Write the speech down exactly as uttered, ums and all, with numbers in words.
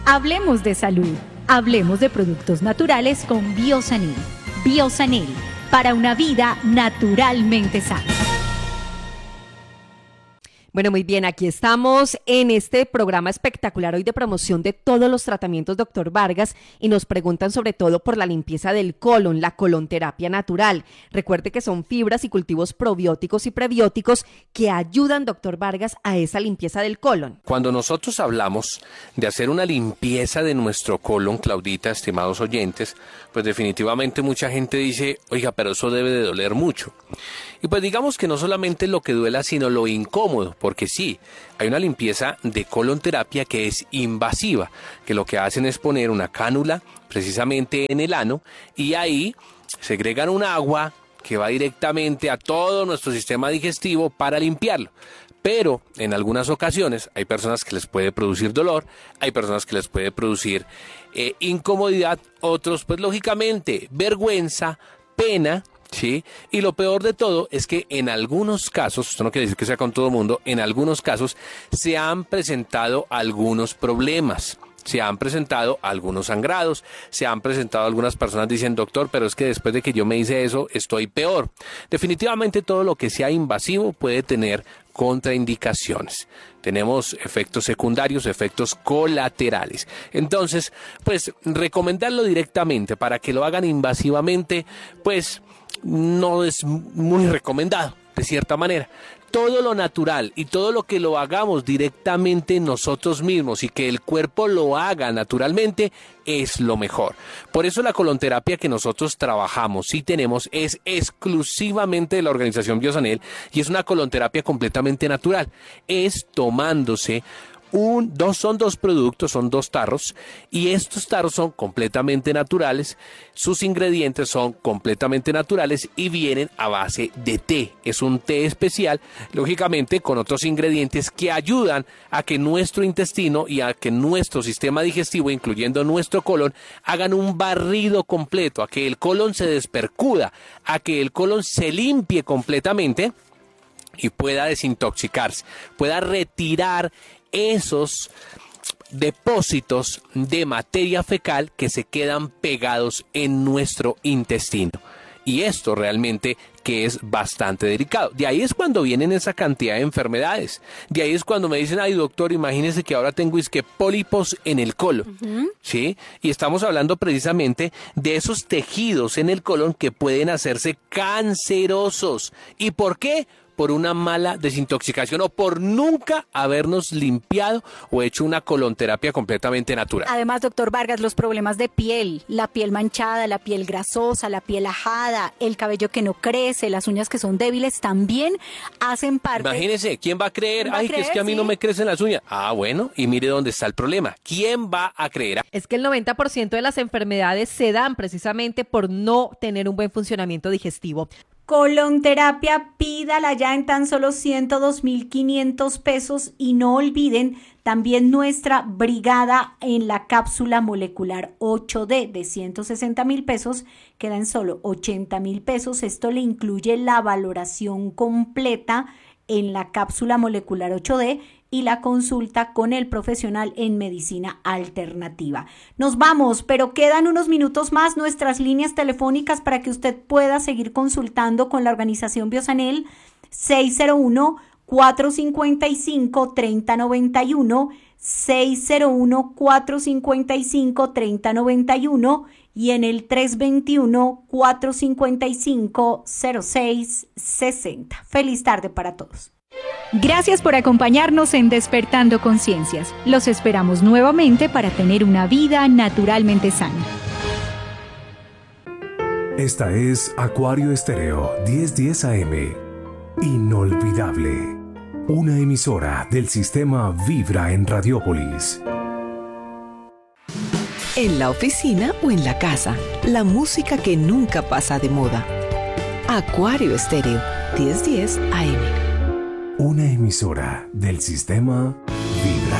Hablemos de salud. Hablemos de productos naturales con Biosanil. Biosanil, para una vida naturalmente sana. Bueno, muy bien, aquí estamos en este programa espectacular hoy de promoción de todos los tratamientos doctor Vargas y nos preguntan sobre todo por la limpieza del colon, la colonterapia natural. Recuerde que son fibras y cultivos probióticos y prebióticos que ayudan, doctor Vargas, a esa limpieza del colon. Cuando nosotros hablamos de hacer una limpieza de nuestro colon, Claudita, estimados oyentes, pues definitivamente mucha gente dice, oiga, pero eso debe de doler mucho. Y pues digamos que no solamente lo que duela, sino lo incómodo, porque sí, hay una limpieza de colonterapia que es invasiva, que lo que hacen es poner una cánula precisamente en el ano y ahí segregan un agua que va directamente a todo nuestro sistema digestivo para limpiarlo. Pero en algunas ocasiones hay personas que les puede producir dolor, hay personas que les puede producir eh, incomodidad, otros pues lógicamente vergüenza, pena. Sí, y lo peor de todo es que en algunos casos, esto no quiere decir que sea con todo el mundo, en algunos casos se han presentado algunos problemas, se han presentado algunos sangrados, se han presentado algunas personas dicen, doctor, pero es que después de que yo me hice eso estoy peor. Definitivamente todo lo que sea invasivo puede tener contraindicaciones. Tenemos efectos secundarios, efectos colaterales. Entonces, pues recomendarlo directamente para que lo hagan invasivamente, pues no es muy recomendado, de cierta manera. Todo lo natural y todo lo que lo hagamos directamente nosotros mismos y que el cuerpo lo haga naturalmente es lo mejor. Por eso la colonterapia que nosotros trabajamos y tenemos es exclusivamente de la organización Biosanil y es una colonterapia completamente natural. Es tomándose Un, dos, son dos productos, son dos tarros y estos tarros son completamente naturales, sus ingredientes son completamente naturales y vienen a base de té. Es un té especial, lógicamente con otros ingredientes que ayudan a que nuestro intestino y a que nuestro sistema digestivo, incluyendo nuestro colon, hagan un barrido completo, a que el colon se despercuda, a que el colon se limpie completamente y pueda desintoxicarse, pueda retirar esos depósitos de materia fecal que se quedan pegados en nuestro intestino. Y esto realmente que es bastante delicado. De ahí es cuando vienen esa cantidad de enfermedades. De ahí es cuando me dicen, ay doctor, imagínese que ahora tengo es que pólipos en el colon. Uh-huh. ¿Sí? Y estamos hablando precisamente de esos tejidos en el colon que pueden hacerse cancerosos. ¿Y por qué? Por una mala desintoxicación o por nunca habernos limpiado o hecho una colonterapia completamente natural. Además, doctor Vargas, los problemas de piel, la piel manchada, la piel grasosa, la piel ajada, el cabello que no crece, las uñas que son débiles, también hacen parte. Imagínese, ¿quién va a creer? Va a Ay, creer, que es que a mí sí. no me crecen las uñas. Ah, bueno, y mire dónde está el problema. ¿Quién va a creer? Es que el noventa por ciento de las enfermedades se dan precisamente por no tener un buen funcionamiento digestivo. Colonterapia, pídala ya en tan solo ciento dos mil quinientos pesos y no olviden también nuestra brigada en la cápsula molecular ocho D de ciento sesenta mil pesos, queda en solo ochenta mil pesos. Esto le incluye la valoración completa en la cápsula molecular ocho D y la consulta con el profesional en medicina alternativa. Nos vamos, pero quedan unos minutos más nuestras líneas telefónicas para que usted pueda seguir consultando con la organización Biosanil. Seis cero uno, cuatro cinco cinco, tres cero nueve uno, seis cero uno, cuatro cinco cinco, tres cero nueve uno y en el tres dos uno, cuatro cinco cinco, cero seis seis cero. Feliz tarde para todos. Gracias por acompañarnos en Despertando Conciencias. Los esperamos nuevamente para tener una vida naturalmente sana. Esta es Acuario Estéreo diez diez A M. Inolvidable. Una emisora del sistema Vibra en Radiópolis. En la oficina o en la casa, la música que nunca pasa de moda. Acuario Estéreo diez diez A M. Una emisora del sistema